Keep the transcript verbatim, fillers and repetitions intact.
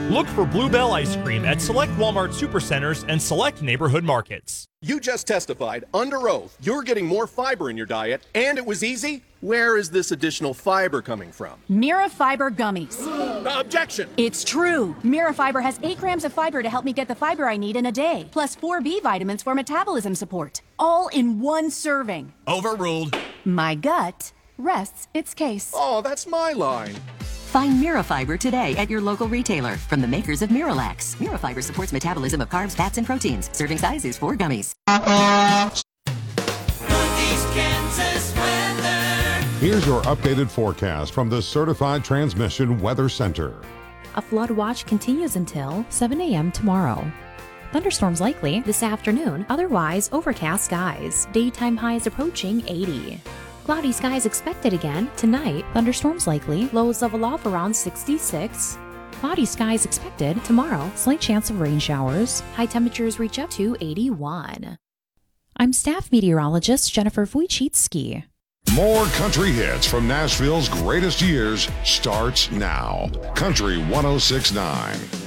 Look for Bluebell Ice Cream at select Walmart Supercenters and select neighborhood markets. You just testified under oath you're getting more fiber in your diet, and it was easy? Where is this additional fiber coming from? Mira Fiber Gummies. Objection! It's true. Mira Fiber has eight grams of fiber to help me get the fiber I need in a day, plus four B vitamins for metabolism support. All in one serving. Overruled. My gut rests its case. Oh, that's my line. Find Mirafiber today at your local retailer from the makers of Miralax. Mirafiber supports metabolism of carbs, fats, and proteins. Serving size is four gummies. Northeast Kansas weather. Here's your updated forecast from the Certified Transmission Weather Center. A flood watch continues until seven a.m. tomorrow. Thunderstorms likely this afternoon, otherwise overcast skies. Daytime highs approaching eighty. Cloudy skies expected again tonight. Thunderstorms likely. Lows level off around sixty-six. Cloudy skies expected tomorrow. Slight chance of rain showers. High temperatures reach up to eighty-one. I'm staff meteorologist Jennifer Wojcicki. More country hits from Nashville's greatest years starts now. Country one oh six point nine.